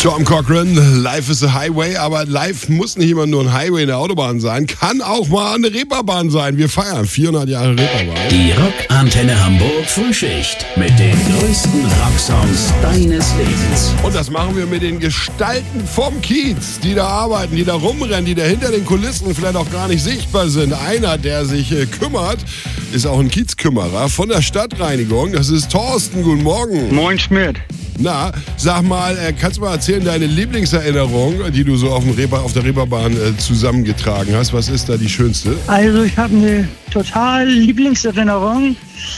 Tom Cochrane, Life is a Highway, aber live muss nicht immer nur ein Highway, eine Autobahn sein, kann auch mal eine Reeperbahn sein. Wir feiern 400 Jahre Reeperbahn. Die Rockantenne Hamburg Frühschicht mit den größten Rocksongs deines Lebens. Und das machen wir mit den Gestalten vom Kiez, die da arbeiten, die da rumrennen, die da hinter den Kulissen vielleicht auch gar nicht sichtbar sind. Einer, der sich kümmert, ist auch ein Kiezkümmerer von der Stadtreinigung. Das ist Thorsten. Guten Morgen. Moin Schmidt. Na, sag mal, kannst du mal erzählen, deine Lieblingserinnerung, die du so auf der Reeperbahn zusammengetragen hast? Was ist da die schönste? Also ich habe eine total Lieblingserinnerung.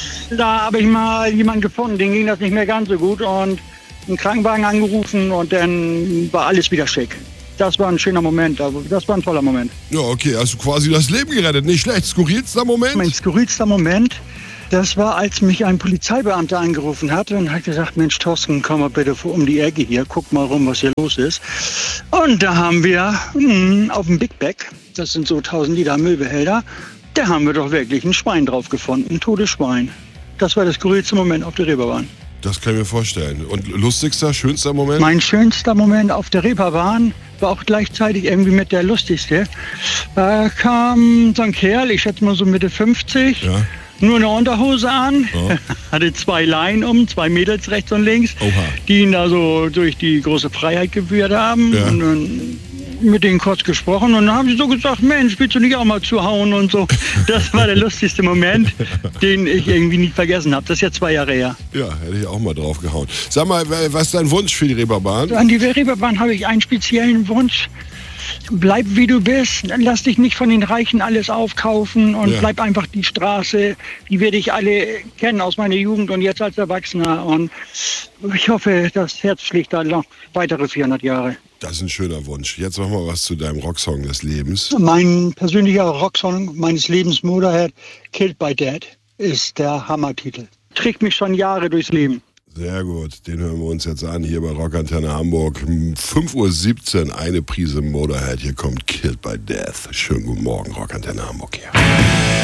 Da habe ich mal jemanden gefunden, denen ging das nicht mehr ganz so gut und einen Krankenwagen angerufen und dann war alles wieder schick. Das war ein schöner Moment, also das war ein toller Moment. Ja, okay, hast du quasi das Leben gerettet, nicht schlecht. Skurrilster Moment? Mein skurrilster Moment, das war, als mich ein Polizeibeamter angerufen hat und hat gesagt, Mensch Thorsten, komm mal bitte um die Ecke hier, guck mal rum, was hier los ist. Und da haben wir auf dem Big Bag, das sind so 1000 Liter Müllbehälter, da haben wir doch wirklich ein Schwein drauf gefunden, ein totes Schwein. Das war das skurrilste Moment auf der Reeperbahn. Das kann ich mir vorstellen. Und lustigster, schönster Moment? Mein schönster Moment auf der Reeperbahn war auch gleichzeitig irgendwie mit der lustigste. Da kam so ein Kerl, ich schätze mal so Mitte 50, Ja. nur eine Unterhose an, Ja. hatte 2 Leinen 2 Mädels rechts und links, Oha. die ihn da so durch die große Freiheit geführt haben. Ja. Und dann mit denen kurz gesprochen und dann haben sie so gesagt, Mensch, willst du nicht auch mal zuhauen und so. Das war der lustigste Moment, den ich irgendwie nie vergessen habe. Das ist jetzt 2 Jahre her. Ja, hätte ich auch mal drauf gehauen. Sag mal, was ist dein Wunsch für die Reeperbahn? An die Reeperbahn habe ich einen speziellen Wunsch. Bleib wie du bist, lass dich nicht von den Reichen alles aufkaufen und Ja. bleib einfach die Straße, die wir dich alle kennen aus meiner Jugend und jetzt als Erwachsener. Und ich hoffe, das Herz schlägt da noch weitere 400 Jahre. Das ist ein schöner Wunsch. Jetzt mach mal was zu deinem Rocksong des Lebens. Mein persönlicher Rocksong meines Lebens, Motorhead, Killed by Death, ist der Hammertitel. Trägt mich schon Jahre durchs Leben. Sehr gut, den hören wir uns jetzt an, hier bei Rockantenne Hamburg. 5:17 Uhr, eine Prise Motorhead. Hier kommt Killed by Death. Schönen guten Morgen, Rockantenne Hamburg hier.